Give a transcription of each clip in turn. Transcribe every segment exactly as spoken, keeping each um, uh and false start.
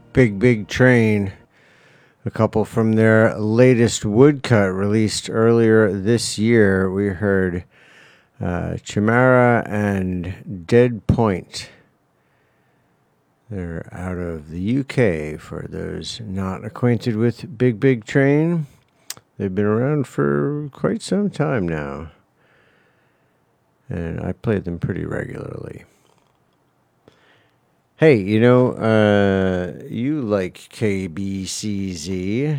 Big Big Train, a couple from their latest woodcut released earlier this year. We heard uh, Chimera and Dead Point. They're out of the U K, for those not acquainted with Big Big Train. They've been around for quite some time now, and I play them pretty regularly. Hey, you know, uh, you like K B C Z,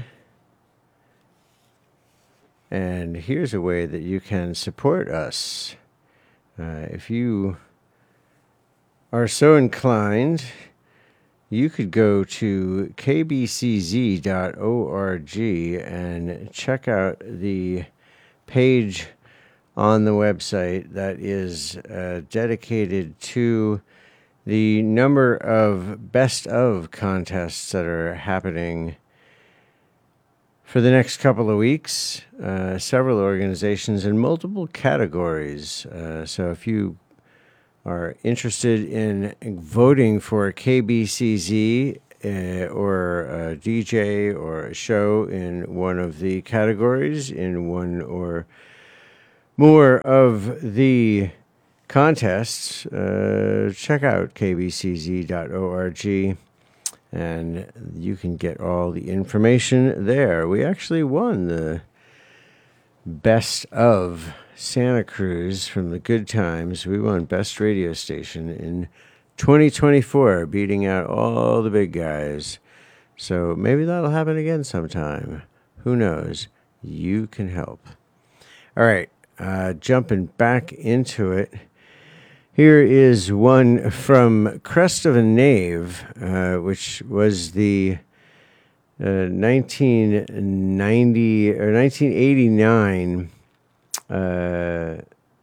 and here's a way that you can support us. Uh, if you are so inclined, you could go to k b c z dot org and check out the page on the website that is uh, dedicated to the number of best of contests that are happening for the next couple of weeks. Uh, several organizations in multiple categories. Uh, so if you are interested in voting for a K B C Z uh, or a D J or a show in one of the categories, in one or more of the contests, uh, check out k b c z dot org, and you can get all the information there. We actually won the Best of Santa Cruz from the Good Times. We won Best Radio Station in twenty twenty-four, beating out all the big guys. So maybe that'll happen again sometime. Who knows? You can help. All right, uh, jumping back into it. Here is one from Crest of a Knave, uh, which was the uh, nineteen ninety or nineteen eighty-nine uh,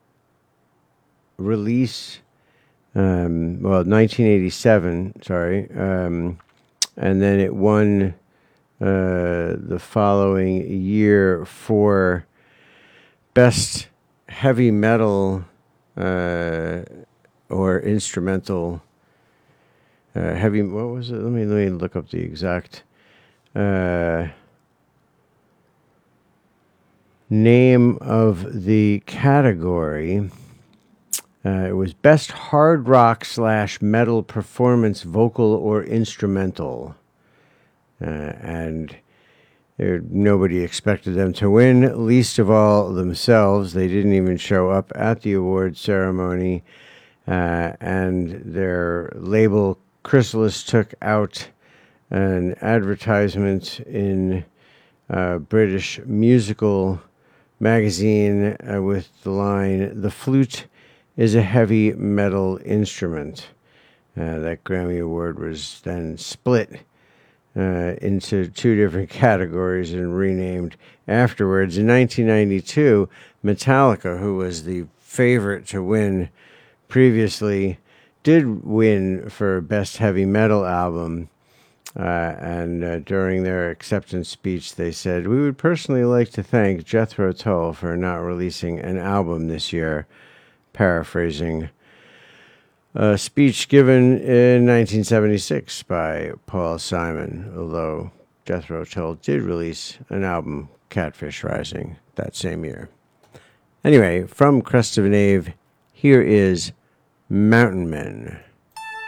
release. Um, well, nineteen eighty-seven, sorry, um, and then it won uh, the following year for Best Heavy Metal Uh, or instrumental uh, heavy. What was it? Let me let me look up the exact uh, name of the category. Uh, it was Best Hard Rock slash Metal Performance Vocal or Instrumental, uh, and there, nobody expected them to win, least of all themselves. They didn't even show up at the award ceremony, uh, and their label, Chrysalis, took out an advertisement in a British musical magazine uh, with the line, "The flute is a heavy metal instrument." Uh, that Grammy Award was then split Uh, into two different categories and renamed afterwards. In nineteen ninety-two, Metallica, who was the favorite to win previously, did win for Best Heavy Metal Album. Uh, and uh, during their acceptance speech, they said, "We would personally like to thank Jethro Tull for not releasing an album this year," paraphrasing a speech given in nineteen seventy-six by Paul Simon, although Jethro Tull did release an album, Catfish Rising, that same year. Anyway, from Crest of a Knave, here is Mountain Men.